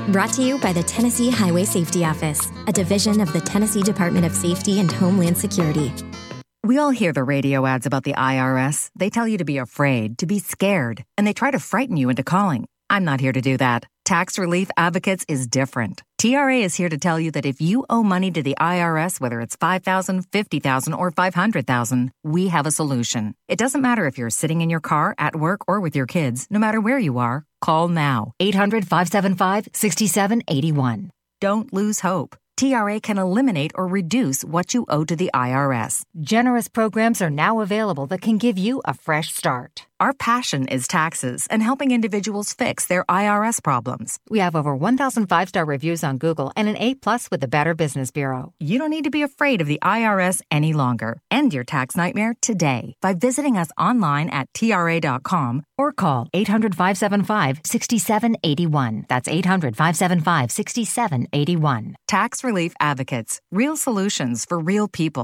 Brought to you by the Tennessee Highway Safety Office, a division of the Tennessee Department of Safety and Homeland Security. We all hear the radio ads about the IRS. They tell you to be afraid, to be scared, and they try to frighten you into calling. I'm not here to do that. Tax Relief Advocates is different. TRA is here to tell you that if you owe money to the IRS, whether it's $5,000, $50,000, or $500,000, we have a solution. It doesn't matter if you're sitting in your car, at work, or with your kids. No matter where you are, call now. 800-575-6781. Don't lose hope. TRA can eliminate or reduce what you owe to the IRS. Generous programs are now available that can give you a fresh start. Our passion is taxes and helping individuals fix their IRS problems. We have over 1,000 5-star reviews on Google and an A+ with the Better Business Bureau. You don't need to be afraid of the IRS any longer. End your tax nightmare today by visiting us online at TRA.com or call 800-575-6781. That's 800-575-6781. Tax Relief Advocates. Real solutions for real people.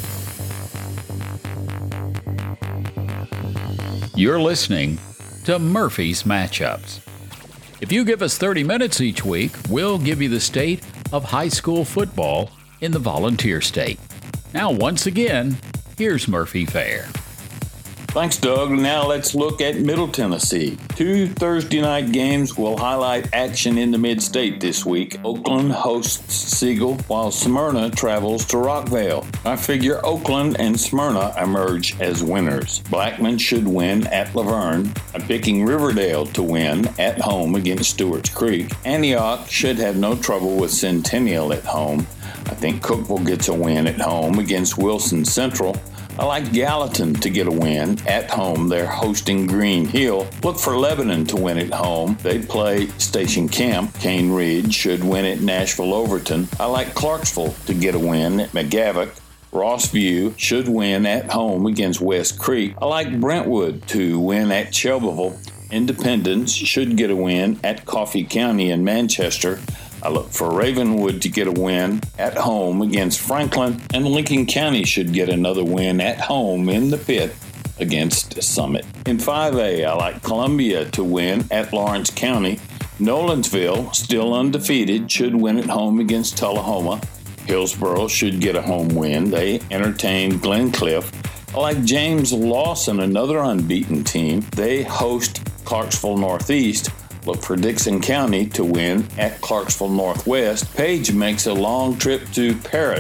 You're listening to Murphy's Matchups. If you give us 30 minutes each week, we'll give you the state of high school football in the Volunteer State. Now, once again, here's Murphy Fair. Thanks, Doug. Now let's look at Middle Tennessee. 2 Thursday night games will highlight action in the Mid-State this week. Oakland hosts Siegel, while Smyrna travels to Rockvale. I figure Oakland and Smyrna emerge as winners. Blackman should win at Laverne. I'm picking Riverdale to win at home against Stewart's Creek. Antioch should have no trouble with Centennial at home. I think Cookeville gets a win at home against Wilson Central. I like Gallatin to get a win at home. They're hosting Green Hill. Look for Lebanon to win at home. They play Station Camp. Cane Ridge should win at Nashville Overton. I like Clarksville to get a win at McGavock. Rossview should win at home against West Creek. I like Brentwood to win at Shelbyville. Independence should get a win at Coffee County and Manchester. I look for Ravenwood to get a win at home against Franklin, and Lincoln County should get another win at home in the pit against Summit. In 5A, I like Columbia to win at Lawrence County. Nolensville, still undefeated, should win at home against Tullahoma. Hillsboro should get a home win. They entertain Glencliff. I like James Lawson, another unbeaten team. They host Clarksville Northeast. Look for Dixon County to win at Clarksville Northwest. Page makes a long trip to Paris